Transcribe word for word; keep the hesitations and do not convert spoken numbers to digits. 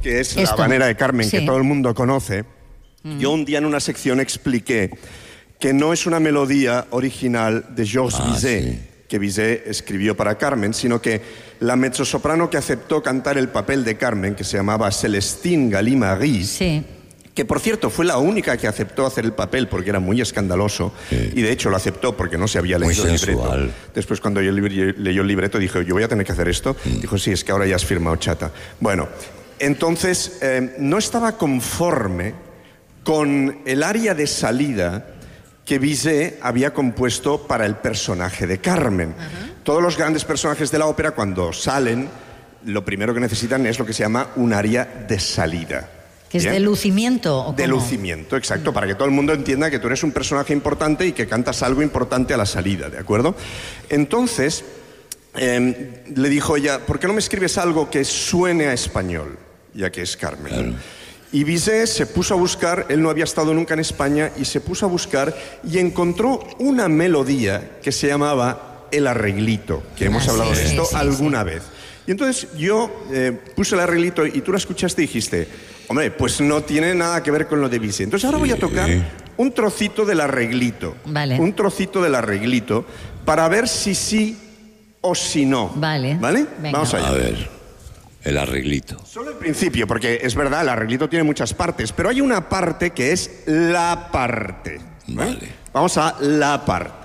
que es Esto. la habanera de Carmen, Sí. que todo el mundo conoce, mm. yo un día en una sección expliqué que no es una melodía original de Georges Ah, Bizet, sí. que Bizet escribió para Carmen, sino que la mezzosoprano que aceptó cantar el papel de Carmen, que se llamaba Célestine Gallimard, Sí. que por cierto fue la única que aceptó hacer el papel porque era muy escandaloso, Sí. y de hecho lo aceptó porque no se había Muy leído el sensual. libreto. Después cuando yo leyó el libreto dijo, yo voy a tener que hacer esto. Mm. Dijo, sí, es que ahora ya has firmado chata. Bueno, entonces eh, no estaba conforme con el aria de salida que Bizet había compuesto para el personaje de Carmen. Uh-huh. Todos los grandes personajes de la ópera, cuando salen, lo primero que necesitan es lo que se llama un aria de salida. ¿Que es ¿Bien? de lucimiento? ¿O de cómo? lucimiento, exacto, para que todo el mundo entienda que tú eres un personaje importante y que cantas algo importante a la salida, ¿de acuerdo? Entonces, eh, le dijo ella, ¿por qué no me escribes algo que suene a español, ya que es Carmen? Claro. Y Bizet se puso a buscar, él no había estado nunca en España, y se puso a buscar y encontró una melodía que se llamaba El Arreglito, que hemos Ah, hablado sí, de esto sí, sí, alguna vez. Y entonces yo eh, puse el arreglito y tú la escuchaste y dijiste, hombre, pues no tiene nada que ver con lo de Bizet. Entonces ahora voy a tocar un trocito del arreglito. Vale. Un trocito del arreglito para ver si sí o si no. Vale. ¿Vale? Venga. Vamos allá. A ver, el arreglito. Solo el principio, porque es verdad, el arreglito tiene muchas partes, pero hay una parte que es la parte. ¿eh? Vale. Vamos a la parte.